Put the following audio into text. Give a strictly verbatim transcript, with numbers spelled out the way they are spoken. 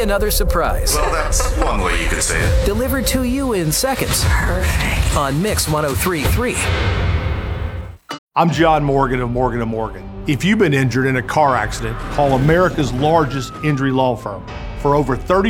be another surprise. Well, that's one way you could say it. Delivered to you in seconds. Perfect. On Mix one oh three point three. I'm John Morgan of Morgan and Morgan. If you've been injured in a car accident, call America's largest injury law firm. For over thirty